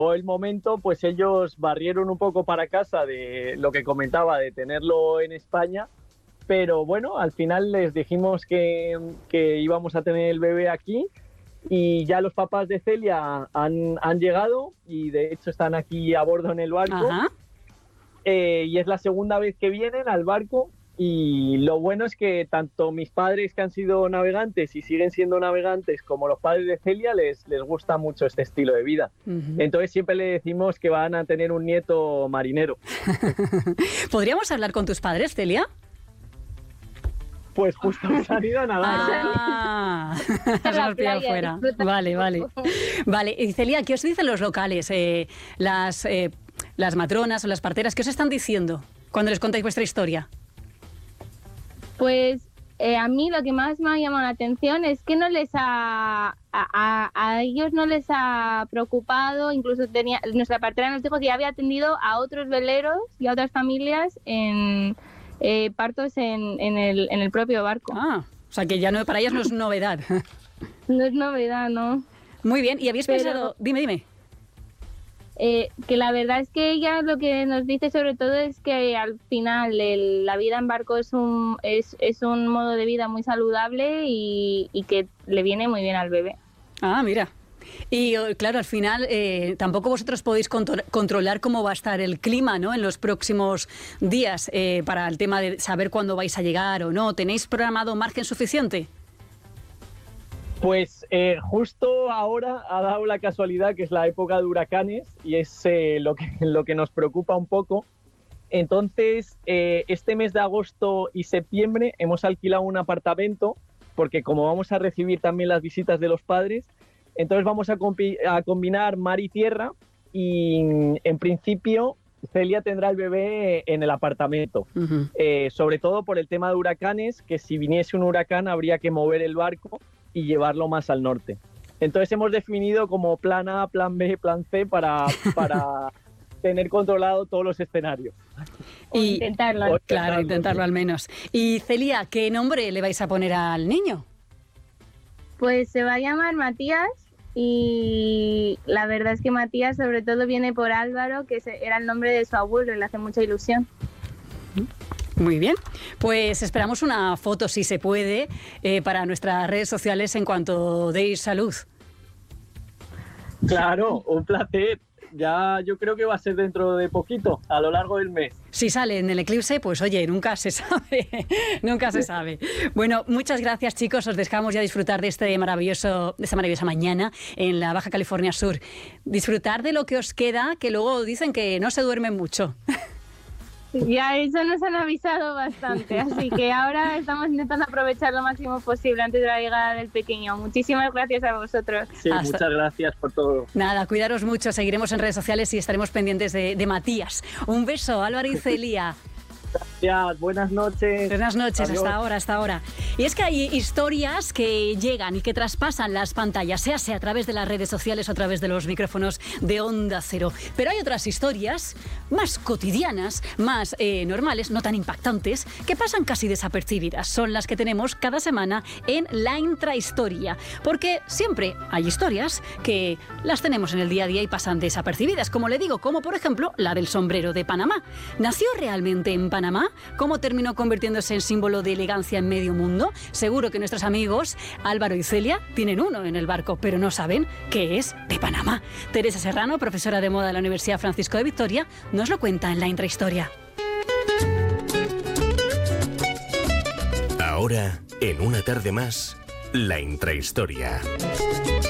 el momento, pues ellos barrieron un poco para casa de lo que comentaba, de tenerlo en España, pero bueno, al final les dijimos que íbamos a tener el bebé aquí y ya los papás de Celia han llegado y de hecho están aquí a bordo en el barco. Y es la segunda vez que vienen al barco. Y lo bueno es que tanto mis padres, que han sido navegantes y siguen siendo navegantes, como los padres de Celia, les gusta mucho este estilo de vida. Entonces siempre le decimos que van a tener un nieto marinero. ¿Podríamos hablar con tus padres, Celia? Pues justo se han ido a nadar. Se han pillado fuera. Vale. Y Celia, ¿qué os dicen los locales? Las matronas o las parteras, ¿qué os están diciendo cuando les contáis vuestra historia? Pues a mí lo que más me ha llamado la atención es que a ellos no les ha preocupado. Incluso nuestra partera nos dijo que ya había atendido a otros veleros y a otras familias en partos en el propio barco. O sea que ya no, para ellas no es novedad. No es novedad, ¿no? Muy bien, ¿y habéis pensado? Dime. Que la verdad es que ella lo que nos dice sobre todo es que al final la vida en barco es un modo de vida muy saludable y que le viene muy bien al bebé. Mira. Y claro, al final tampoco vosotros podéis controlar cómo va a estar el clima, ¿no?, en los próximos días para el tema de saber cuándo vais a llegar o no. ¿Tenéis programado margen suficiente? Pues justo ahora ha dado la casualidad que es la época de huracanes y es lo que nos preocupa un poco. Entonces, este mes de agosto y septiembre hemos alquilado un apartamento porque como vamos a recibir también las visitas de los padres, entonces vamos a combinar mar y tierra y en principio Celia tendrá el bebé en el apartamento. Sobre todo por el tema de huracanes, que si viniese un huracán habría que mover el barco y llevarlo más al norte. Entonces hemos definido como plan A, plan B, plan C para tener controlado todos los escenarios. Y intentarlo al menos. Y Celia, ¿qué nombre le vais a poner al niño? Pues se va a llamar Matías y la verdad es que Matías sobre todo viene por Álvaro, que era el nombre de su abuelo y le hace mucha ilusión. Muy bien, pues esperamos una foto, si se puede, para nuestras redes sociales en cuanto deis salud. Claro, un placer. Ya yo creo que va a ser dentro de poquito, a lo largo del mes. Si sale en el eclipse, pues oye, nunca se sabe, nunca se sabe. Bueno, muchas gracias, chicos, os dejamos ya disfrutar de esta maravillosa mañana en la Baja California Sur. Disfrutar de lo que os queda, que luego dicen que no se duerme mucho. Ya, eso nos han avisado bastante, así que ahora estamos intentando aprovechar lo máximo posible antes de la llegada del pequeño. Muchísimas gracias a vosotros. Sí, muchas gracias por todo. Nada, cuidaros mucho, seguiremos en redes sociales y estaremos pendientes de Matías. Un beso, Álvaro y Celia. Gracias, buenas noches. Buenas noches, adiós. hasta ahora. Y es que hay historias que llegan y que traspasan las pantallas, sea a través de las redes sociales o a través de los micrófonos de Onda Cero. Pero hay otras historias más cotidianas, más normales, no tan impactantes, que pasan casi desapercibidas. Son las que tenemos cada semana en La Intrahistoria. Porque siempre hay historias que las tenemos en el día a día y pasan desapercibidas, como le digo, como por ejemplo la del sombrero de Panamá. ¿Nació realmente en Panamá? ¿Cómo terminó convirtiéndose en símbolo de elegancia en medio mundo? Seguro que nuestros amigos Álvaro y Celia tienen uno en el barco, pero no saben que es de Panamá. Teresa Serrano, profesora de moda de la Universidad Francisco de Vitoria, nos lo cuenta en La Intrahistoria. Ahora, en una tarde más, La Intrahistoria.